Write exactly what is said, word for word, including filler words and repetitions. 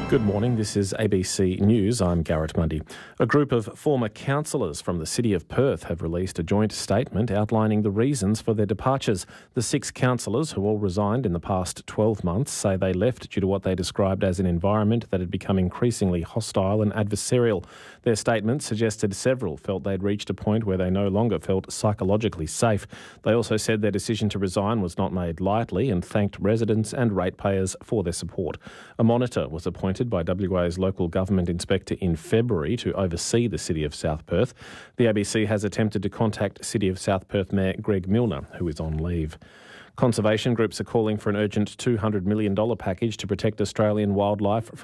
Good morning, this is A B C News. I'm Garrett Mundy. A group of former councillors from the City of Perth have released a joint statement outlining the reasons for their departures. The six councillors, who all resigned in the past twelve months, say they left due to what they described as an environment that had become increasingly hostile and adversarial. Their statement suggested several felt they'd reached a point where they no longer felt psychologically safe. They also said their decision to resign was not made lightly and thanked residents and ratepayers for their support. A monitor was appointed by W A's local government inspector in February to oversee the City of South Perth. The A B C has attempted to contact City of South Perth Mayor Greg Milner, who is on leave. Conservation groups are calling for an urgent two hundred million dollars package to protect Australian wildlife